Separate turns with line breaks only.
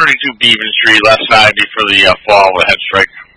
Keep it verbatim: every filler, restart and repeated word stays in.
thirty-two Beaven Street, left side before the uh, fall of the head strike.